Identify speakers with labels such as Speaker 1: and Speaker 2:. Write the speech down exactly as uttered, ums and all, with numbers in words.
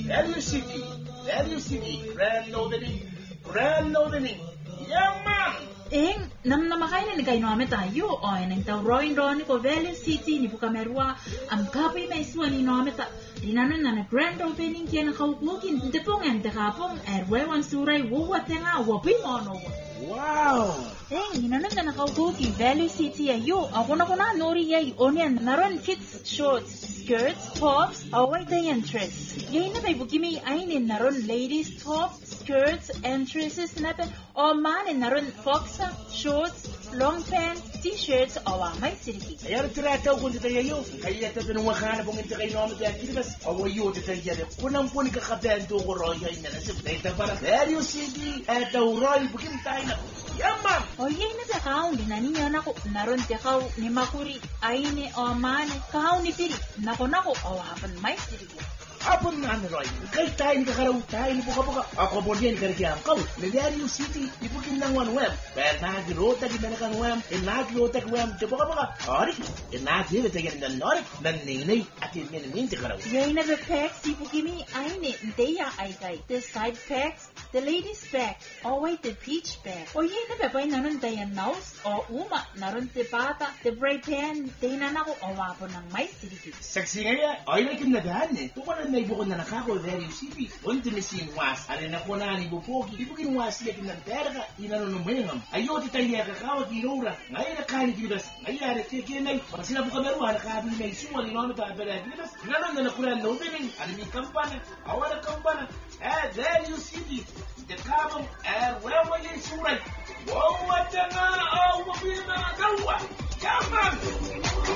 Speaker 1: Value City, Value City, grand opening, grand opening. Yeah, man.
Speaker 2: Eng nam namakain ni kay noame tayo o nang taw roin ron ko Value City ni bukamerwa am kapoy may suwan ni noame ta dinanon na grand opening kian kaukukin depongan te kapong erwewan suray wuwa tenga wapi mono.
Speaker 1: Wow.
Speaker 2: Eng dinanon na kaukukin Value City ayo ako na ko na nori yay onion naron kids shorts skirts tops away day entrance yay na kay bukimi ainin naron ladies tops skirts entrances natin o man naron fox shorts, long pants, t-shirts, awa may siriki.
Speaker 1: Ayar trataw kung tayo yo. Kaya tayo nung wakana pong ito kayo naman tayo kilibas. Awa yo tayo tayo. Kunang po ni kakabento ko roy ay nalasip. Dahil para Value City at the roy bugim tayo na. Yaman!
Speaker 2: O yay na sa kaon din na niya nako naron tikaw ni makuri ay ni o man kaon ni piri. Nako nako awapan may siriki.
Speaker 1: Apon na ano roy. Kahit tayo kakaraw tayo ni buka-buka. Ako po niyan karikiyang kaw. Na Value City ibukin ng one web. Pero nagirota gina na kang web. E nagirota kang web. Di buka-buka. Ori. E nagirota gina ng norik. Naninay at yung minaminti karaw.
Speaker 2: Yay na the packs ibukimi ay ni ndeya ay kay. The side packs, the ladies pack, o wait the peach pack. O yay na babay naron dayan mouse o uma naron te pata, the spray pan, dahinan ako o wapo ng may siriki.
Speaker 1: Sexy nga ya. Ay na kim nagahan eh. Tukanan na ibukon na nakako Value City. Unti ni sin was. Alin na po na ni bupogi. Ibukin was siya kim ng terga. Inano numayangam. Ayo ti tayo niya kakawag inura. Ngayon na kanin kilibas. Ngayon na kikinay. Pag sila po kameruha nakabili na isuwa ni nono ta abela kilibas. Inano na nakulan na opening. Alin yung kampana. Awa na kampana. Eh Value City. The kabong eh wewa yung suray. Wawa ta nga. Oh, mabili na gawa. Yaman!